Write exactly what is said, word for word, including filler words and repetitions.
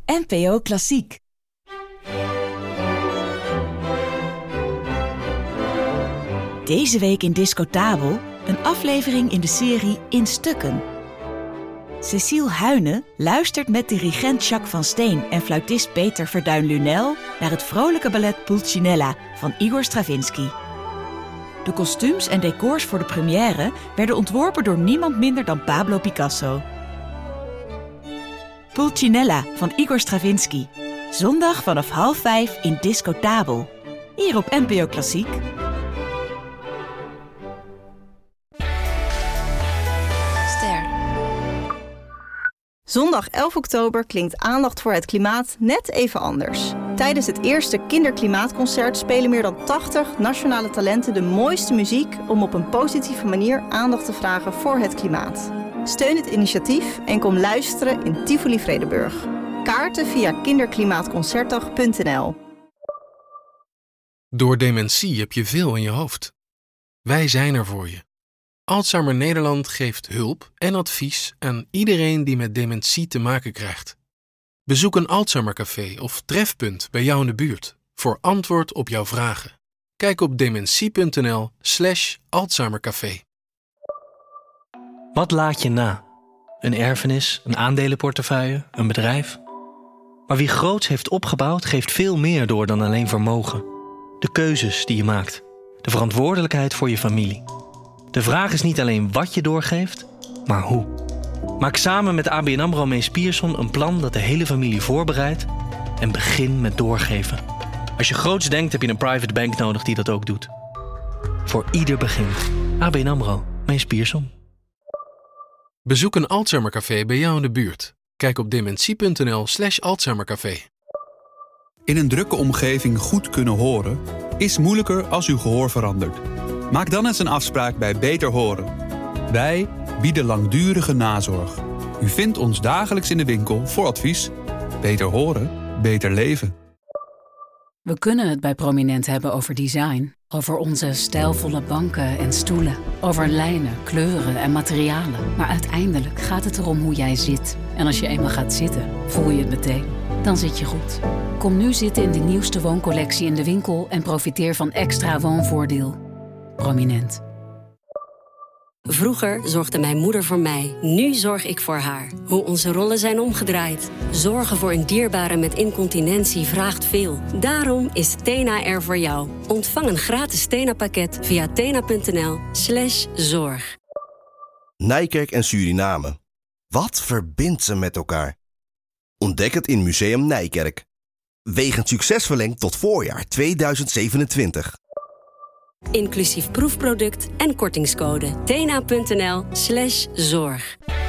N P O Klassiek. Deze week in Discotabel een aflevering in de serie In Stukken. Cécile Huyne luistert met dirigent Jacques van Steen en fluitist Peter Verduin-Lunel naar het vrolijke ballet Pulcinella van Igor Stravinsky. De kostuums en decors voor de première werden ontworpen door niemand minder dan Pablo Picasso. Pulcinella van Igor Stravinsky. Zondag vanaf half vijf in Discotabel. Hier op N P O Klassiek. Zondag elf oktober klinkt aandacht voor het klimaat net even anders. Tijdens het eerste kinderklimaatconcert spelen meer dan tachtig nationale talenten de mooiste muziek om op een positieve manier aandacht te vragen voor het klimaat. Steun het initiatief en kom luisteren in Tivoli Vredenburg. Kaarten via kinderklimaatconcertdag punt n l. Door dementie heb je veel in je hoofd. Wij zijn er voor je. Alzheimer Nederland geeft hulp en advies aan iedereen die met dementie te maken krijgt. Bezoek een Alzheimercafé of trefpunt bij jou in de buurt voor antwoord op jouw vragen. Kijk op dementie.nl slash Alzheimercafé. Wat laat je na? Een erfenis, een aandelenportefeuille, een bedrijf? Maar wie groots heeft opgebouwd, geeft veel meer door dan alleen vermogen. De keuzes die je maakt. De verantwoordelijkheid voor je familie. De vraag is niet alleen wat je doorgeeft, maar hoe. Maak samen met A B N AMRO Mees Pierson een plan dat de hele familie voorbereidt en begin met doorgeven. Als je groots denkt, heb je een private bank nodig die dat ook doet. Voor ieder begin. A B N AMRO Mees Pierson. Bezoek een Alzheimercafé bij jou in de buurt. Kijk op dementie.nl slash Alzheimercafé. In een drukke omgeving goed kunnen horen is moeilijker als uw gehoor verandert. Maak dan eens een afspraak bij Beter Horen. Wij bieden langdurige nazorg. U vindt ons dagelijks in de winkel voor advies. Beter horen, beter leven. We kunnen het bij Prominent hebben over design. Over onze stijlvolle banken en stoelen. Over lijnen, kleuren en materialen. Maar uiteindelijk gaat het erom hoe jij zit. En als je eenmaal gaat zitten, voel je het meteen. Dan zit je goed. Kom nu zitten in de nieuwste wooncollectie in de winkel en profiteer van extra woonvoordeel. Prominent. Vroeger zorgde mijn moeder voor mij. Nu zorg ik voor haar. Hoe onze rollen zijn omgedraaid. Zorgen voor een dierbare met incontinentie vraagt veel. Daarom is Tena er voor jou. Ontvang een gratis Tena-pakket via tena.nl slash zorg. Nijkerk en Suriname. Wat verbindt ze met elkaar? Ontdek het in Museum Nijkerk. Wegens succes verlengd tot voorjaar tweeduizend zevenentwintig. Inclusief proefproduct en kortingscode. tena.nl slash zorg.